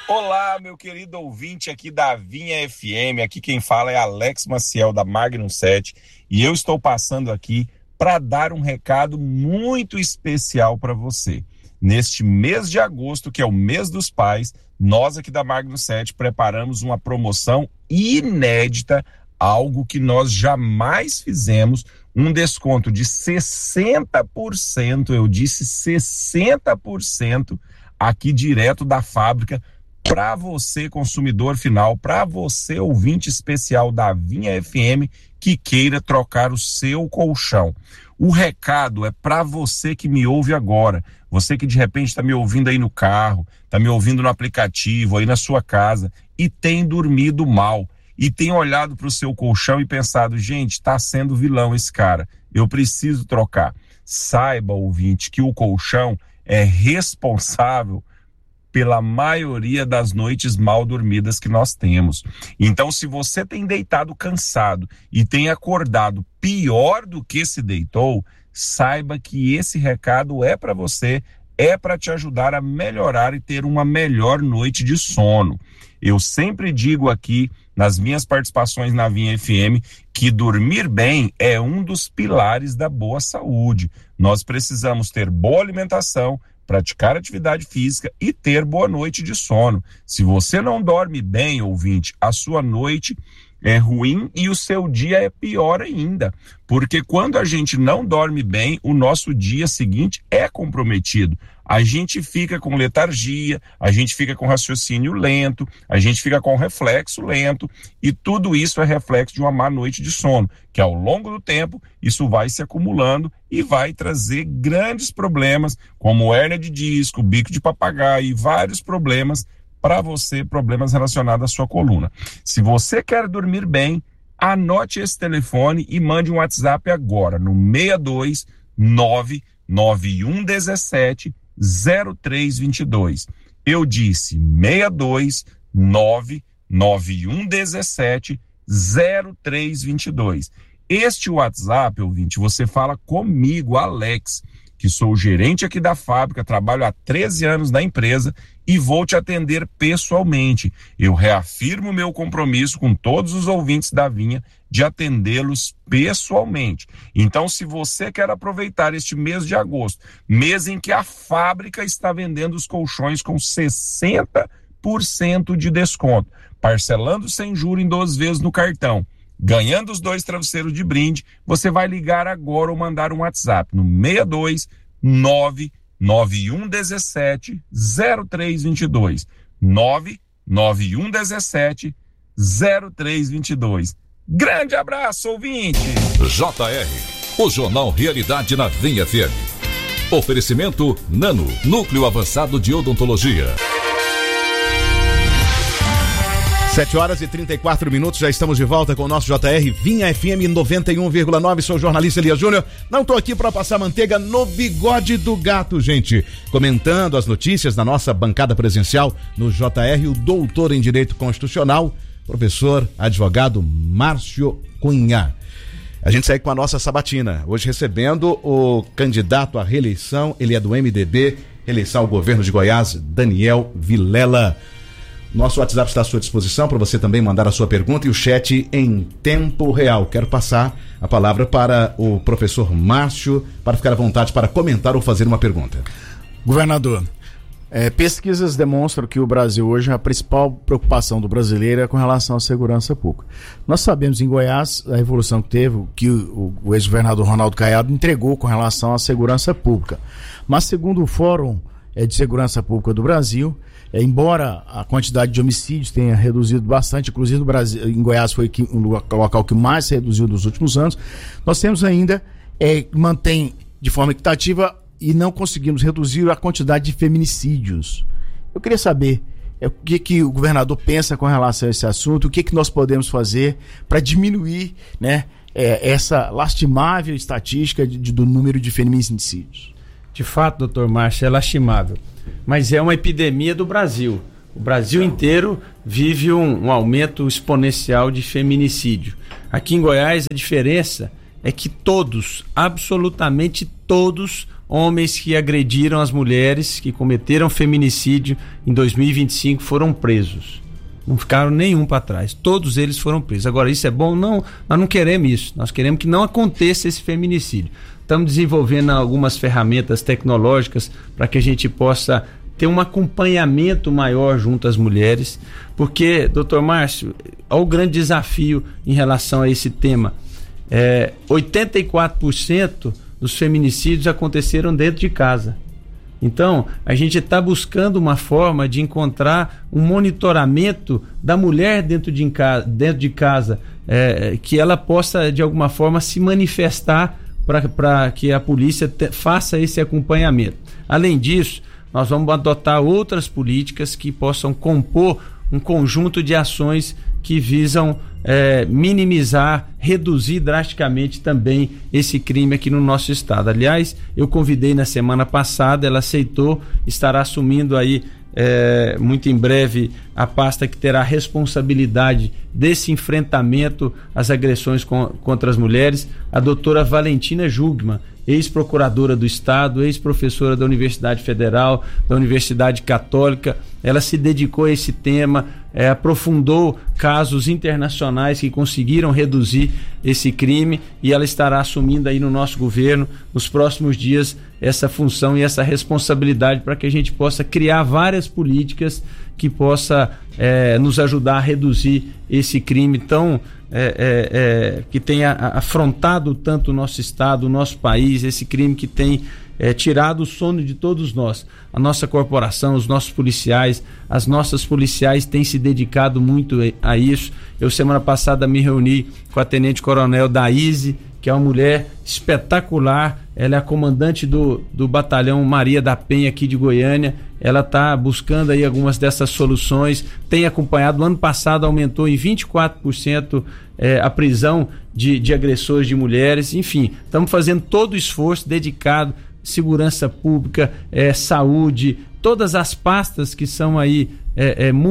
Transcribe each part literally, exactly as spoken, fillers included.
Olá, meu querido ouvinte aqui da Vinha F M, aqui quem fala é Alex Maciel da Magnum sete e eu estou passando aqui para dar um recado muito especial para você. Neste mês de agosto, que é o mês dos pais, nós aqui da Magnum sete preparamos uma promoção inédita, algo que nós jamais fizemos, um desconto de sessenta por cento, eu disse sessenta por cento aqui direto da fábrica, para você consumidor final, para você ouvinte especial da Vinha F M que queira trocar o seu colchão. O recado é para você que me ouve agora, você que de repente está me ouvindo aí no carro, está me ouvindo no aplicativo, aí na sua casa e tem dormido mal e tem olhado para o seu colchão e pensado, gente, está sendo vilão esse cara, eu preciso trocar. Saiba, ouvinte, que o colchão é responsável pela maioria das noites mal dormidas que nós temos. Então, se você tem deitado cansado e tem acordado pior do que se deitou, saiba que esse recado é para você, é para te ajudar a melhorar e ter uma melhor noite de sono. Eu sempre digo aqui, nas minhas participações na Vinha F M, que dormir bem é um dos pilares da boa saúde. Nós precisamos ter boa alimentação, praticar atividade física e ter boa noite de sono. Se você não dorme bem, ouvinte, a sua noite é ruim e o seu dia é pior ainda, porque quando a gente não dorme bem, o nosso dia seguinte é comprometido. A gente fica com letargia, a gente fica com raciocínio lento, a gente fica com reflexo lento, e tudo isso é reflexo de uma má noite de sono, que ao longo do tempo isso vai se acumulando e vai trazer grandes problemas, como hérnia de disco, bico de papagaio e vários problemas para você, problemas relacionados à sua coluna. Se você quer dormir bem, anote esse telefone e mande um WhatsApp agora no seis dois nove nove um um sete zero três dois dois. Eu disse seis dois nove nove um um sete zero três dois dois. Este WhatsApp, ouvinte, você fala comigo, Alex, que sou o gerente aqui da fábrica, trabalho há treze anos na empresa e vou te atender pessoalmente. Eu reafirmo meu compromisso com todos os ouvintes da Vinha de atendê-los pessoalmente. Então, se você quer aproveitar este mês de agosto, mês em que a fábrica está vendendo os colchões com sessenta por cento de desconto, parcelando sem juros em doze vezes no cartão, ganhando os dois travesseiros de brinde, você vai ligar agora ou mandar um WhatsApp no seis dois nove nove um um sete zero três dois dois. nove nove um um sete zero três dois dois. Grande abraço, ouvinte! J R, o Jornal Realidade na Vinha F M. Oferecimento Nano, Núcleo Avançado de Odontologia. sete horas e trinta e quatro minutos, já estamos de volta com o nosso J R Vinha F M noventa e um vírgula nove. Sou o jornalista Elias Júnior. Não tô aqui para passar manteiga no bigode do gato, gente. Comentando as notícias na nossa bancada presencial no J R, o doutor em Direito Constitucional, professor advogado Márcio Cunha. A gente segue com a nossa sabatina, hoje recebendo o candidato à reeleição, ele é do M D B, reeleição ao governo de Goiás, Daniel Vilela. Nosso WhatsApp está à sua disposição para você também mandar a sua pergunta e o chat em tempo real. Quero passar a palavra para o professor Márcio para ficar à vontade para comentar ou fazer uma pergunta. Governador, é, pesquisas demonstram que o Brasil hoje, a principal preocupação do brasileiro é com relação à segurança pública. Nós sabemos em Goiás a evolução que teve, que o, o ex-governador Ronaldo Caiado entregou com relação à segurança pública. Mas segundo o Fórum é, de Segurança Pública do Brasil, É, embora a quantidade de homicídios tenha reduzido bastante, inclusive no Brasil, em Goiás foi que, um local que mais se reduziu nos últimos anos, nós temos ainda, é, mantém de forma equitativa e não conseguimos reduzir a quantidade de feminicídios. Eu queria saber é, o que, que o governador pensa com relação a esse assunto, o que, que nós podemos fazer para diminuir, né, é, essa lastimável estatística de, de, do número de feminicídios. De fato, doutor Márcio, é lastimável. Mas é uma epidemia do Brasil. O Brasil inteiro vive um, um aumento exponencial de feminicídio. Aqui em Goiás, a diferença é que todos, absolutamente todos homens que agrediram as mulheres, que cometeram feminicídio em dois mil e vinte e cinco foram presos. Não ficaram nenhum para trás. Todos eles foram presos. Agora, isso é bom? Não, nós não queremos isso. Nós queremos que não aconteça esse feminicídio. Estamos desenvolvendo algumas ferramentas tecnológicas para que a gente possa ter um acompanhamento maior junto às mulheres, porque, doutor Márcio, olha o grande desafio em relação a esse tema. É, oitenta e quatro por cento dos feminicídios aconteceram dentro de casa. Então, a gente está buscando uma forma de encontrar um monitoramento da mulher dentro de, dentro de casa, é, que ela possa, de alguma forma, se manifestar para que a polícia te, faça esse acompanhamento. Além disso, nós vamos adotar outras políticas que possam compor um conjunto de ações que visam é, minimizar, reduzir drasticamente também esse crime aqui no nosso estado. Aliás, eu convidei na semana passada, ela aceitou, estará assumindo aí é, muito em breve a pasta que terá responsabilidade desse enfrentamento às agressões com, contra as mulheres, a doutora Valentina Jugman, ex-procuradora do Estado, ex-professora da Universidade Federal, da Universidade Católica. Ela se dedicou a esse tema, é, aprofundou casos internacionais que conseguiram reduzir esse crime, e ela estará assumindo aí no nosso governo, nos próximos dias, essa função e essa responsabilidade para que a gente possa criar várias políticas que possa é, nos ajudar a reduzir esse crime tão É, é, é, que tem afrontado tanto o nosso estado, o nosso país, esse crime que tem é, tirado o sono de todos nós. A nossa corporação, os nossos policiais, as nossas policiais têm se dedicado muito a isso. Eu semana passada me reuni com a tenente-coronel Daíse, que é uma mulher espetacular. Ela é a comandante do, do batalhão Maria da Penha aqui de Goiânia. Ela está buscando aí algumas dessas soluções, tem acompanhado. O ano passado aumentou em vinte e quatro por cento é, a prisão de, de agressores de mulheres. Enfim, estamos fazendo todo o esforço dedicado, segurança pública, é, saúde, todas as pastas que são aí é, é,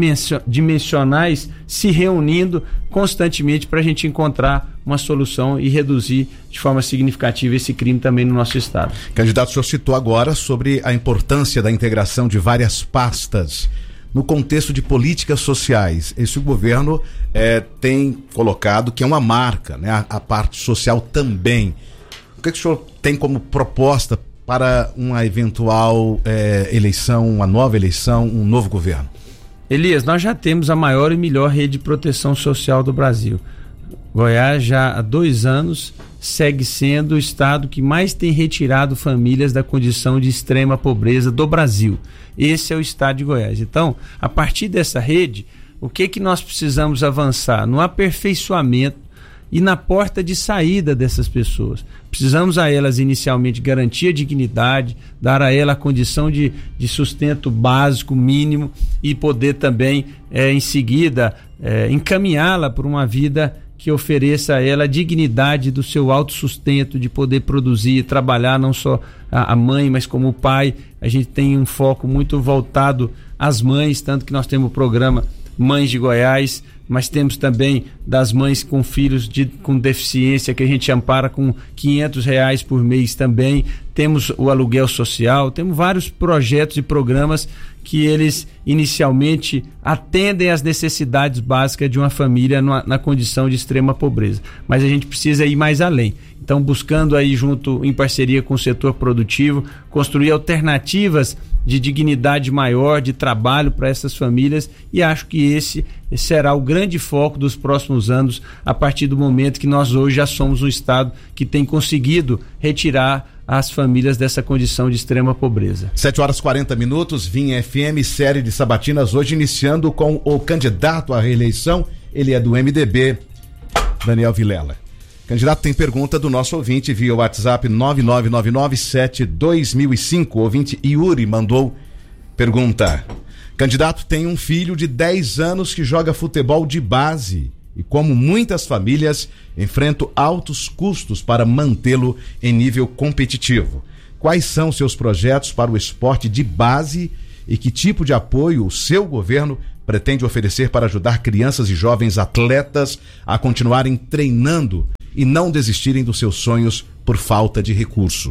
multidimensionais se reunindo constantemente para a gente encontrar uma solução e reduzir de forma significativa esse crime também no nosso estado. Candidato, o senhor citou agora sobre a importância da integração de várias pastas no contexto de políticas sociais. Esse governo é, tem colocado que é uma marca, né? A, a parte social também. O que, é que o senhor tem como proposta para uma eventual é, eleição, uma nova eleição, um novo governo? Elias, nós já temos a maior e melhor rede de proteção social do Brasil. Goiás já há dois anos segue sendo o estado que mais tem retirado famílias da condição de extrema pobreza do Brasil. Esse é o estado de Goiás. Então, a partir dessa rede, o que que nós precisamos avançar? No aperfeiçoamento e na porta de saída dessas pessoas. Precisamos a elas inicialmente garantir a dignidade, dar a ela a condição de, de sustento básico, mínimo, e poder também, é, em seguida, é, encaminhá-la para uma vida que ofereça a ela a dignidade do seu autossustento, de poder produzir, trabalhar, não só a, a mãe, mas como o pai. A gente tem um foco muito voltado às mães, tanto que nós temos o programa Mães de Goiás, mas temos também das mães com filhos de, com deficiência, que a gente ampara com quinhentos reais por mês também. Temos o aluguel social, temos vários projetos e programas que eles inicialmente atendem às necessidades básicas de uma família numa, na condição de extrema pobreza. Mas a gente precisa ir mais além. Então, buscando aí junto, em parceria com o setor produtivo, construir alternativas de dignidade maior, de trabalho para essas famílias, e acho que esse será o grande foco dos próximos anos, a partir do momento que nós hoje já somos um estado que tem conseguido retirar as famílias dessa condição de extrema pobreza. sete horas e quarenta minutos, Vinha F M, série de sabatinas, hoje iniciando com o candidato à reeleição, ele é do M D B, Daniel Vilela. Candidato, tem pergunta do nosso ouvinte via WhatsApp nove nove nove nove sete dois mil e cinco. O ouvinte Yuri mandou pergunta. Candidato, tem um filho de dez anos que joga futebol de base e, como muitas famílias, enfrenta altos custos para mantê-lo em nível competitivo. Quais são seus projetos para o esporte de base e que tipo de apoio o seu governo pretende oferecer para ajudar crianças e jovens atletas a continuarem treinando e não desistirem dos seus sonhos por falta de recursos?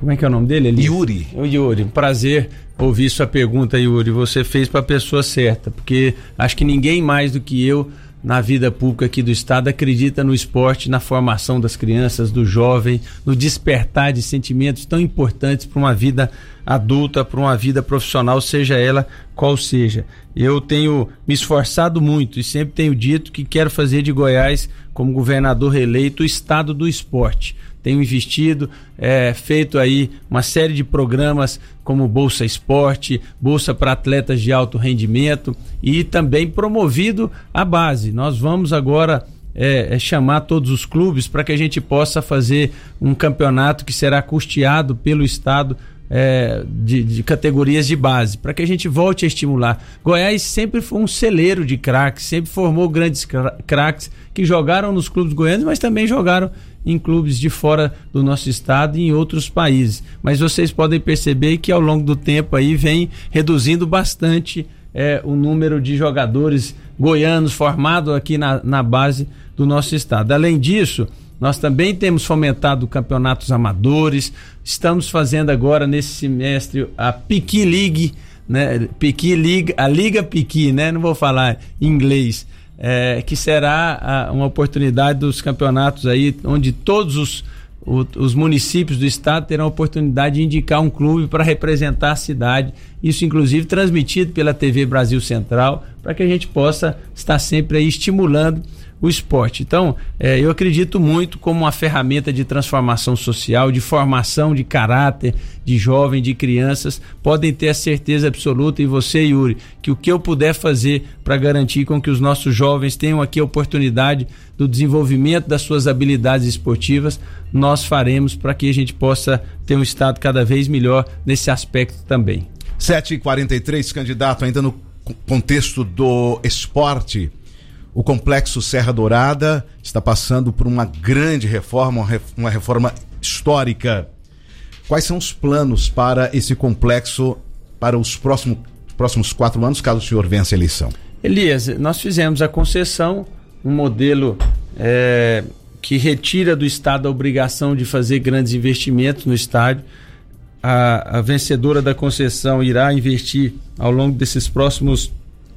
Como é que é o nome dele? Elias? Yuri. O Yuri, um prazer ouvir sua pergunta, Yuri. Você fez para a pessoa certa, porque acho que ninguém mais do que eu, na vida pública aqui do estado, acredita no esporte, na formação das crianças, do jovem, no despertar de sentimentos tão importantes para uma vida adulta, para uma vida profissional, seja ela qual seja. Eu tenho me esforçado muito e sempre tenho dito que quero fazer de Goiás, como governador reeleito, o estado do esporte. Tenho investido, é, feito aí uma série de programas como Bolsa Esporte, Bolsa para atletas de alto rendimento e também promovido a base. Nós vamos agora é, é chamar todos os clubes para que a gente possa fazer um campeonato que será custeado pelo estado é, de, de categorias de base, para que a gente volte a estimular. Goiás sempre foi um celeiro de craques, sempre formou grandes craques que jogaram nos clubes goianos, mas também jogaram em clubes de fora do nosso estado e em outros países. Mas vocês podem perceber que ao longo do tempo aí vem reduzindo bastante é, o número de jogadores goianos formados aqui na, na base do nosso estado. Além disso, nós também temos fomentado campeonatos amadores, estamos fazendo agora nesse semestre a Piqui League, né? Piqui League, a Liga Piqui, né? Não vou falar em inglês. É, que será a, uma oportunidade dos campeonatos aí, onde todos os, o, os municípios do estado terão a oportunidade de indicar um clube para representar a cidade, isso inclusive transmitido pela T V Brasil Central, para que a gente possa estar sempre aí estimulando o esporte. Então, é, eu acredito muito como uma ferramenta de transformação social, de formação de caráter, de jovem, de crianças. Podem ter a certeza absoluta, e você, Yuri, que o que eu puder fazer para garantir com que os nossos jovens tenham aqui a oportunidade do desenvolvimento das suas habilidades esportivas, nós faremos para que a gente possa ter um estado cada vez melhor nesse aspecto também. sete e quarenta e três, candidato, ainda no contexto do esporte. O Complexo Serra Dourada está passando por uma grande reforma, uma reforma histórica. Quais são os planos para esse complexo para os próximos, próximos quatro anos, caso o senhor vença a eleição? Elias, nós fizemos a concessão, um modelo é, que retira do Estado a obrigação de fazer grandes investimentos no estádio. A, a vencedora da concessão irá investir ao longo desses próximos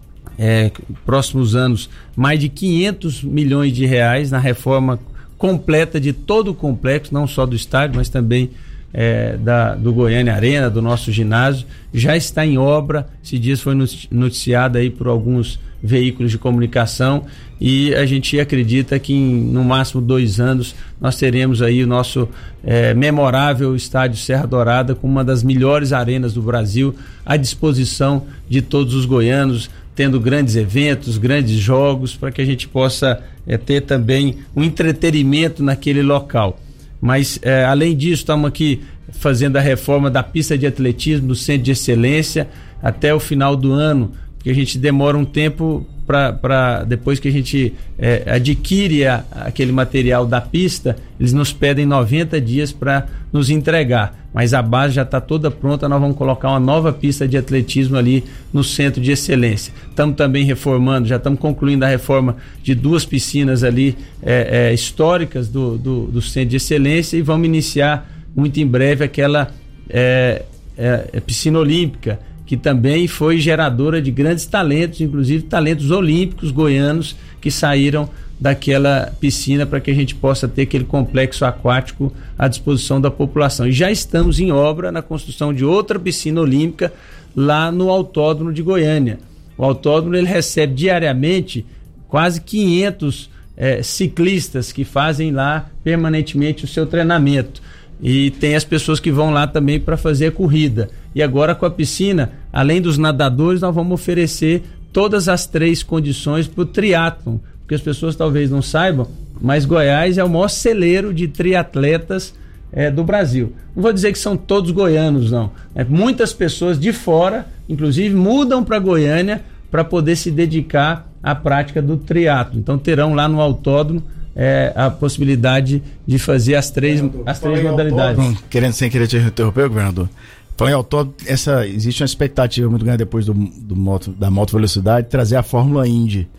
É, próximos anos mais de quinhentos milhões de reais na reforma completa de todo o complexo, não só do estádio, mas também é, da, do Goiânia Arena, do nosso ginásio. Já está em obra, esses dias foi noticiado aí por alguns veículos de comunicação, e a gente acredita que em no máximo dois anos nós teremos aí o nosso é, memorável estádio Serra Dourada, com uma das melhores arenas do Brasil, à disposição de todos os goianos, tendo grandes eventos, grandes jogos, para que a gente possa é, ter também um entretenimento naquele local. Mas, é, além disso, estamos aqui fazendo a reforma da pista de atletismo do Centro de Excelência até o final do ano, porque a gente demora um tempo para depois que a gente é, adquire a, aquele material da pista, eles nos pedem noventa dias para nos entregar, mas a base já está toda pronta. Nós vamos colocar uma nova pista de atletismo ali no Centro de Excelência. Estamos também reformando, já estamos concluindo a reforma de duas piscinas ali é, é, históricas do, do, do Centro de Excelência, e vamos iniciar muito em breve aquela é, é, piscina olímpica, que também foi geradora de grandes talentos, inclusive talentos olímpicos goianos que saíram daquela piscina, para que a gente possa ter aquele complexo aquático à disposição da população. E já estamos em obra na construção de outra piscina olímpica lá no Autódromo de Goiânia. O autódromo ele recebe diariamente quase quinhentos é, ciclistas que fazem lá permanentemente o seu treinamento. E tem as pessoas que vão lá também para fazer a corrida. E agora, com a piscina, além dos nadadores, nós vamos oferecer todas as três condições para o triatlon, porque as pessoas talvez não saibam, mas Goiás é o maior celeiro de triatletas é, do Brasil. Não vou dizer que são todos goianos, não. É, muitas pessoas de fora, inclusive, mudam para Goiânia para poder se dedicar à prática do triatlon. Então terão lá no autódromo É, a possibilidade de fazer as três, as três modalidades. Autódromo, querendo sem querer te interromper, governador. Falando em autódromo, essa, existe uma expectativa muito grande depois do, do moto, da moto velocidade, trazer a Fórmula Indy.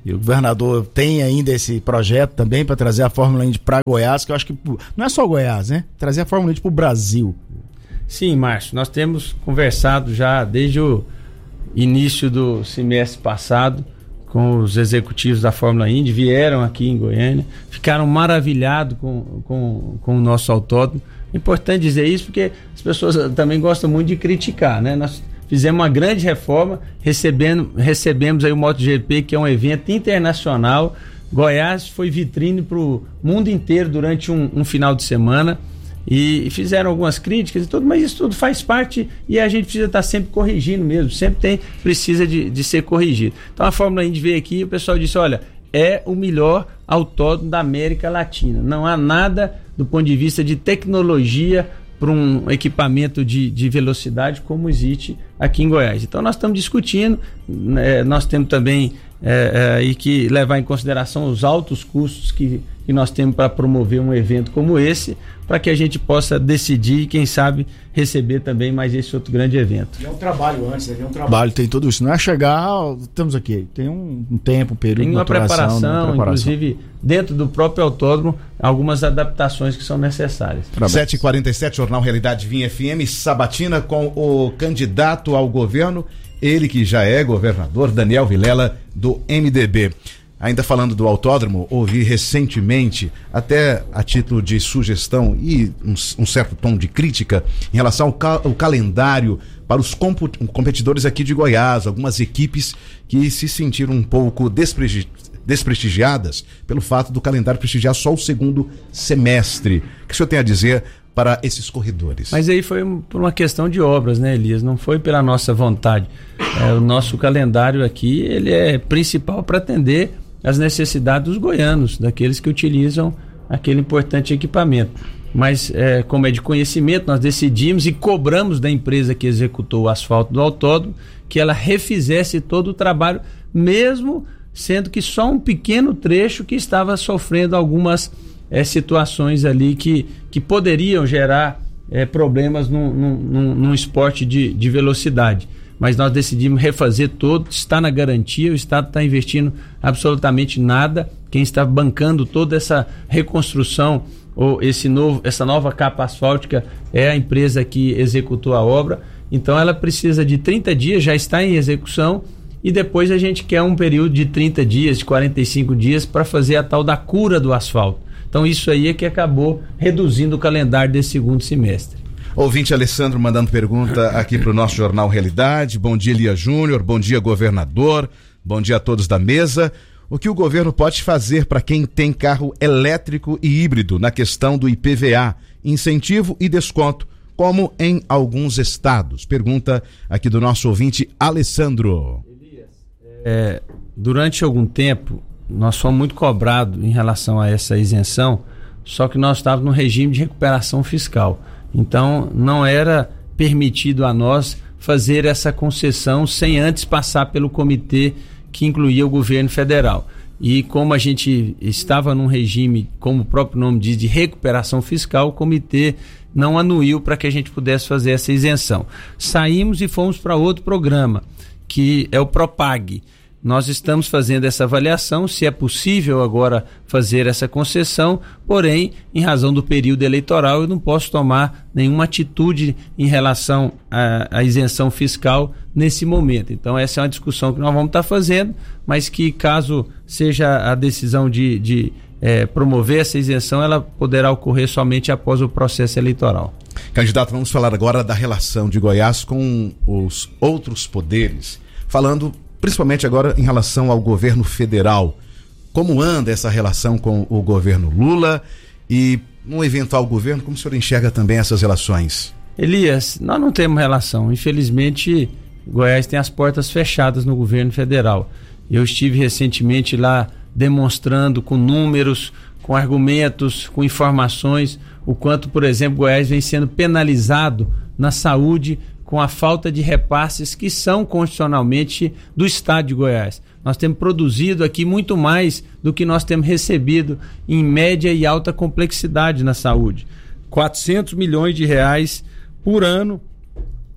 E o governador tem ainda esse projeto também para trazer a Fórmula Indy para Goiás, que eu acho que não é só Goiás, né? Trazer a Fórmula Indy para o Brasil. Sim, Márcio, nós temos conversado já desde o início do semestre passado com os executivos da Fórmula Indy, vieram aqui em Goiânia, ficaram maravilhados com, com, com o nosso autódromo. É importante dizer isso porque as pessoas também gostam muito de criticar, né? Nós fizemos uma grande reforma, recebendo, recebemos aí o MotoGP, que é um evento internacional. Goiás foi vitrine para o mundo inteiro durante um, um final de semana e, e fizeram algumas críticas e tudo, mas isso tudo faz parte e a gente precisa estar sempre corrigindo mesmo, sempre tem, precisa de, de ser corrigido. Então a Fórmula Indy veio aqui e o pessoal disse, olha, é o melhor autódromo da América Latina, não há nada do ponto de vista de tecnologia para um equipamento de, de velocidade como existe aqui em Goiás. Então nós estamos discutindo, né, nós temos também é, é, que levar em consideração os altos custos que, que nós temos para promover um evento como esse, para que a gente possa decidir e quem sabe receber também mais esse outro grande evento. E é um trabalho antes, é um trabalho, tem tudo isso, não é chegar, estamos aqui, tem um, um tempo, um período de maturação. Tem uma preparação, preparação, inclusive dentro do próprio autódromo, algumas adaptações que são necessárias. sete e quarenta e sete, Jornal Realidade Vinha F M, sabatina com o candidato ao governo, ele que já é governador, Daniel Vilela, do M D B. Ainda falando do autódromo, ouvi recentemente, até a título de sugestão e um, um certo tom de crítica, em relação ao, ca- ao calendário para os compu- competidores aqui de Goiás, algumas equipes que se sentiram um pouco despregi- desprestigiadas pelo fato do calendário prestigiar só o segundo semestre. O que o senhor tem a dizer para esses corredores? Mas aí foi por uma questão de obras, né, Elias? Não foi pela nossa vontade. É, o nosso calendário aqui, ele é principal para atender as necessidades dos goianos, daqueles que utilizam aquele importante equipamento. Mas, é, como é de conhecimento, nós decidimos e cobramos da empresa que executou o asfalto do autódromo que ela refizesse todo o trabalho, mesmo sendo que só um pequeno trecho que estava sofrendo algumas é, situações ali que, que poderiam gerar é, problemas num, num, num esporte de, de velocidade. Mas nós decidimos refazer todo, está na garantia, o Estado está investindo absolutamente nada, quem está bancando toda essa reconstrução ou esse novo, essa nova capa asfáltica é a empresa que executou a obra, então ela precisa de trinta dias, já está em execução e depois a gente quer um período de trinta dias, de quarenta e cinco dias para fazer a tal da cura do asfalto. Então isso aí é que acabou reduzindo o calendário desse segundo semestre. Ouvinte Alessandro mandando pergunta aqui para o nosso Jornal Realidade. Bom dia, Elia Júnior. Bom dia, governador. Bom dia a todos da mesa. O que o governo pode fazer para quem tem carro elétrico e híbrido na questão do I P V A, incentivo e desconto, como em alguns estados? Pergunta aqui do nosso ouvinte Alessandro. Elias, é, durante algum tempo, nós fomos muito cobrados em relação a essa isenção, só que nós estávamos no regime de recuperação fiscal. Então, não era permitido a nós fazer essa concessão sem antes passar pelo comitê que incluía o governo federal. E como a gente estava num regime, como o próprio nome diz, de recuperação fiscal, o comitê não anuiu para que a gente pudesse fazer essa isenção. Saímos e fomos para outro programa, que é o Propag. Nós estamos fazendo essa avaliação, se é possível agora fazer essa concessão, porém, em razão do período eleitoral, eu não posso tomar nenhuma atitude em relação à, à isenção fiscal nesse momento. Então, essa é uma discussão que nós vamos estar fazendo, mas que caso seja a decisão de, de é, promover essa isenção, ela poderá ocorrer somente após o processo eleitoral. Candidato, vamos falar agora da relação de Goiás com os outros poderes, falando principalmente agora em relação ao governo federal. Como anda essa relação com o governo Lula e um eventual governo, como o senhor enxerga também essas relações? Elias, nós não temos relação. Infelizmente, Goiás tem as portas fechadas no governo federal. Eu estive recentemente lá demonstrando com números, com argumentos, com informações, o quanto, por exemplo, Goiás vem sendo penalizado na saúde com a falta de repasses que são constitucionalmente do Estado de Goiás. Nós temos produzido aqui muito mais do que nós temos recebido em média e alta complexidade na saúde. quatrocentos milhões de reais por ano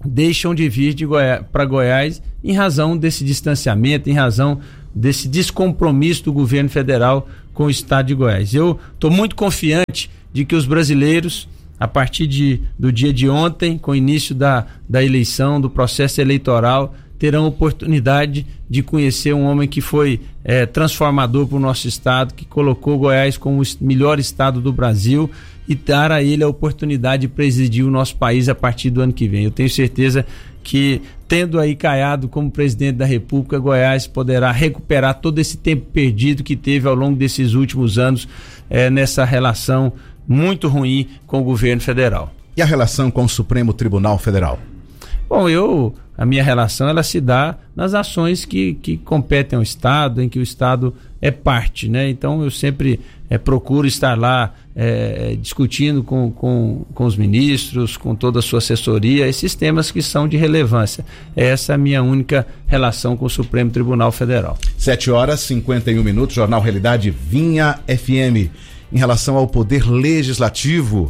deixam de vir de Goiás, para Goiás em razão desse distanciamento, em razão desse descompromisso do governo federal com o estado de Goiás. Eu estou muito confiante de que os brasileiros, a partir de, do dia de ontem, com o início da, da eleição, do processo eleitoral, terão oportunidade de conhecer um homem que foi é, transformador para o nosso estado, que colocou Goiás como o melhor estado do Brasil e dar a ele a oportunidade de presidir o nosso país a partir do ano que vem. Eu tenho certeza que, tendo aí Caiado como presidente da República, Goiás poderá recuperar todo esse tempo perdido que teve ao longo desses últimos anos é, nessa relação muito ruim com o governo federal. E a relação com o Supremo Tribunal Federal? Bom, eu, a minha relação ela se dá nas ações que, que competem ao Estado, em que o Estado é parte, né? Então eu sempre é, procuro estar lá é, discutindo com, com, com os ministros, com toda a sua assessoria, esses temas que são de relevância. Essa é a minha única relação com o Supremo Tribunal Federal. sete horas e cinquenta e um minutos, Jornal Realidade Vinha F M. Em relação ao Poder Legislativo,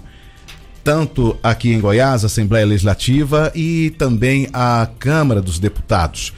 tanto aqui em Goiás, a Assembleia Legislativa e também a Câmara dos Deputados.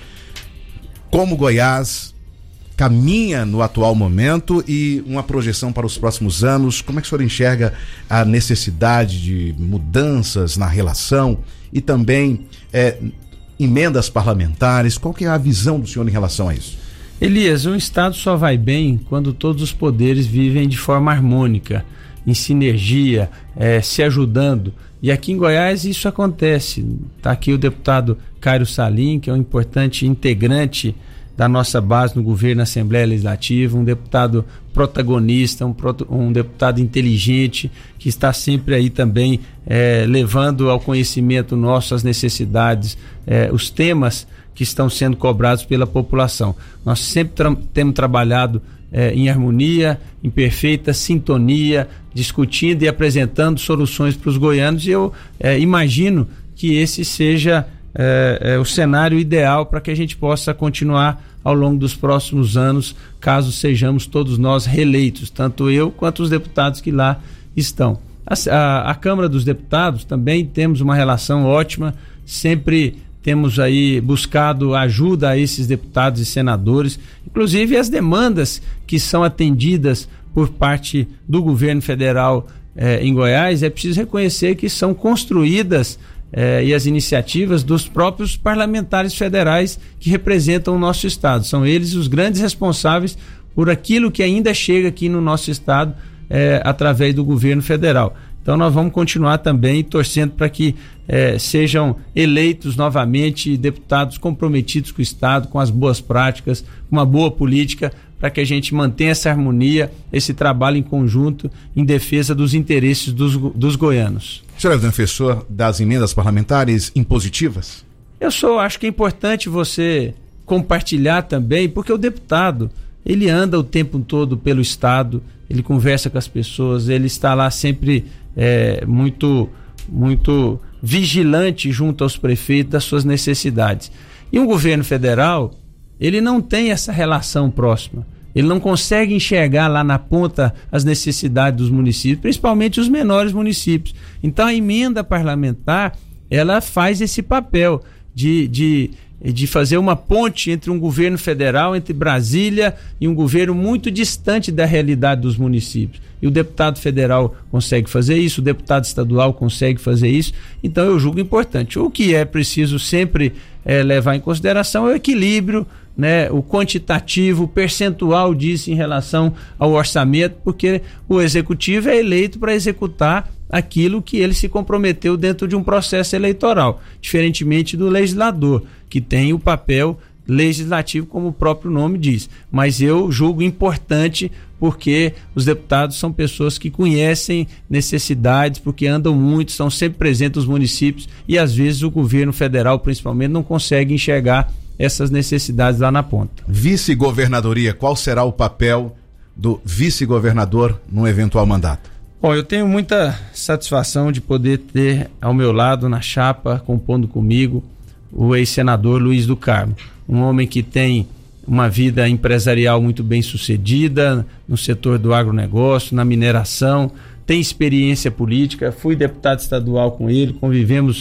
Como Goiás caminha no atual momento e uma projeção para os próximos anos, como é que o senhor enxerga a necessidade de mudanças na relação e também é, emendas parlamentares? Qual que é a visão do senhor em relação a isso? Elias, um Estado só vai bem quando todos os poderes vivem de forma harmônica, em sinergia, eh, se ajudando. E aqui em Goiás isso acontece. Está aqui o deputado Cairo Salim, que é um importante integrante da nossa base no governo, na Assembleia Legislativa, um deputado protagonista, um, um deputado inteligente, que está sempre aí também eh, levando ao conhecimento nosso as necessidades, eh, os temas que estão sendo cobrados pela população. Nós sempre tra- temos trabalhado eh, em harmonia, em perfeita sintonia, discutindo e apresentando soluções para os goianos, e eu eh, imagino que esse seja eh, eh, o cenário ideal para que a gente possa continuar ao longo dos próximos anos, caso sejamos todos nós reeleitos, tanto eu quanto os deputados que lá estão. A, a, a Câmara dos Deputados também temos uma relação ótima, sempre temos aí buscado ajuda a esses deputados e senadores, inclusive as demandas que são atendidas por parte do governo federal eh, em Goiás, é preciso reconhecer que são construídas eh, e as iniciativas dos próprios parlamentares federais que representam o nosso estado. São eles os grandes responsáveis por aquilo que ainda chega aqui no nosso estado eh, através do governo federal. Então nós vamos continuar também torcendo para que eh, sejam eleitos novamente deputados comprometidos com o Estado, com as boas práticas, com uma boa política, para que a gente mantenha essa harmonia, esse trabalho em conjunto em defesa dos interesses dos, dos goianos. O senhor é defensor das emendas parlamentares impositivas? Eu sou, acho que é importante você compartilhar também, porque o deputado, ele anda o tempo todo pelo Estado, ele conversa com as pessoas, ele está lá sempre é, muito, muito vigilante junto aos prefeitos das suas necessidades. E um governo federal, ele não tem essa relação próxima, ele não consegue enxergar lá na ponta as necessidades dos municípios, principalmente os menores municípios. Então a emenda parlamentar, ela faz esse papel de... de de fazer uma ponte entre um governo federal, entre Brasília e um governo muito distante da realidade dos municípios. E o deputado federal consegue fazer isso, o deputado estadual consegue fazer isso, então eu julgo importante. O que é preciso sempre é, levar em consideração é o equilíbrio, né, o quantitativo, o percentual disso em relação ao orçamento, porque o executivo é eleito para executar aquilo que ele se comprometeu dentro de um processo eleitoral, diferentemente do legislador, que tem o papel legislativo, como o próprio nome diz. Mas eu julgo importante porque os deputados são pessoas que conhecem necessidades, porque andam muito, são sempre presentes nos municípios e às vezes o governo federal, principalmente, não consegue enxergar essas necessidades lá na ponta. Vice-governadoria, qual será o papel do vice-governador num eventual mandato? Bom, eu tenho muita satisfação de poder ter ao meu lado, na chapa, compondo comigo, o ex-senador Luiz do Carmo, um homem que tem uma vida empresarial muito bem sucedida no setor do agronegócio, na mineração, tem experiência política, fui deputado estadual com ele, convivemos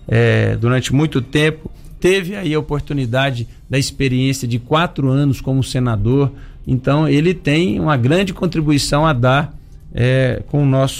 é, durante muito tempo, teve aí a oportunidade da experiência de quatro anos como senador, então ele tem uma grande contribuição a dar é, com o nosso